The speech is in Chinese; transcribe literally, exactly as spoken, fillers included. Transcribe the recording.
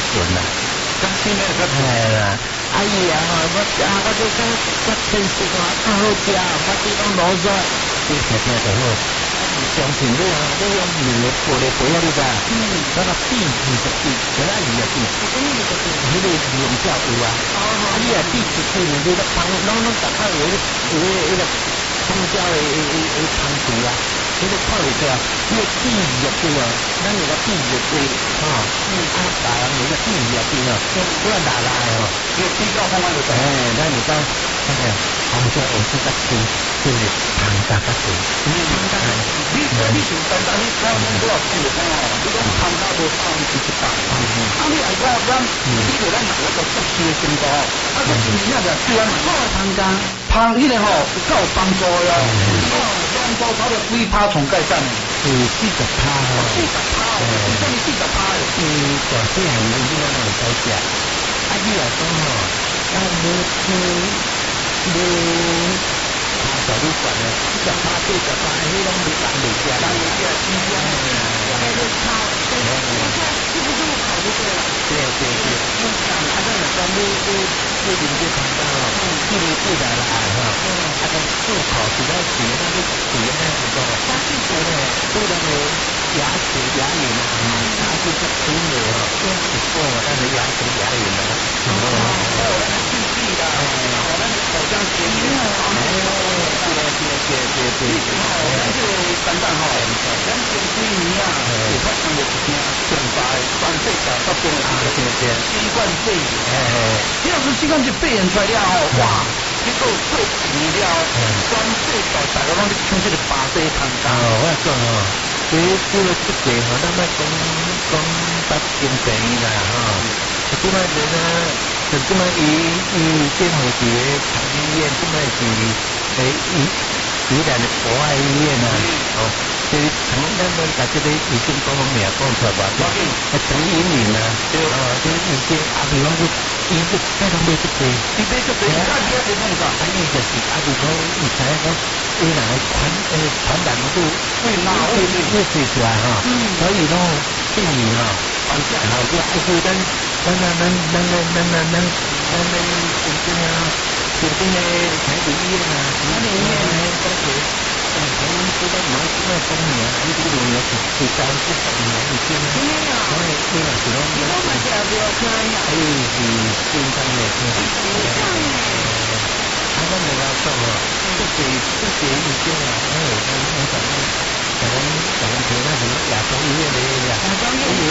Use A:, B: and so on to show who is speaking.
A: 准啦。
B: 更新的较
A: 系啦，阿姨啊，我啊我都讲我真是讲较好食，我地方攞咗，你食食就好。相信你啊，你用面嚟過嚟背啊，你知啊？嗯，嗰個邊二十邊，嗰個二十邊，咁二十邊，佢哋用之後有啊。哦，阿姨啊，邊十邊你都烹，啷啷大概有有有有個香蕉嘅嘅嘅烹煮啊，你都看嚟咗啊，呢個邊二十邊啊，咱呢個邊二十邊，嚇，嗯，啊，大人呢個邊二十邊啊，嗰個大大哦，呢個比較方法就係，誒，咱而家那個杭州我是個煮，就是烹炸個煮，嗯，烹炸。
B: 你你想單單你講講多少錢哦？你講參加無三四十萬，啊你係講咱，你就咱買一個足夠嘅程度，啊個真正就對咱好參加，烹迄個吼較有幫助喲。哦，兩包炒了幾趴蟲蓋蛋，
A: 是四十趴哦，
B: 四十趴哦，你講你四十趴誒，
A: 是大細漢你你哪能會使食？啊你來講吼，啊你你你。小旅馆呢，四十八、四十八，迄拢是人袂食，人袂食，新鲜的，那个炒，对，你看是不是好就对了？对对对，因为啊，那个讲你你你邻居看到哦，记录记来啦哈，啊个漱口实在是那个水那很多，加进去呢，对那个牙齿牙龈啊，它是不清的哦，用洗过，但是牙齿牙龈呢，哦，还有那个细细的，还有那个口腔结石啊。对对对对对，哦，咱就简单吼，咱前几年啊，有发生过一件重大的反肺甲发病啊，对对，新冠肺炎，哎哎，你要是新冠这肺炎出来了吼，哇，结果过年了，全世界大家拢在抢这个巴西汤干。哦，我讲哦，这这个这个吼，咱莫讲讲北京病啦吼，这摆人啊，就这么伊伊建好伫个长医院，这么是。诶，医宜兰的博爱医院啊，哦，这长咱们把这个医生讲名讲出来吧，啊，陈英明啊，对，哦，这个医生啊，比方说，伊这这种买这个，
B: 你买这个，你看你要怎弄个？
A: 啊，伊就是啊，比方伊知影讲，伊人的传诶传染度
B: 会哪会
A: 会会出来哈，所以呢，建议哈，啊，好就还是咱咱咱咱咱咱咱咱咱咱咱医生啊。附近的台北医院啊，台北医院呢，都是呃，台湾知道毛那方面啊，你这个有是是高是十年以前啊，因为因为是拢你都买起来不要看呀，哎，是健康的，健康的，啊，我们要讲哦，这些这些医生啊，还有咱咱咱咱咱咱咱那什么亚洲医院的亚洲医院。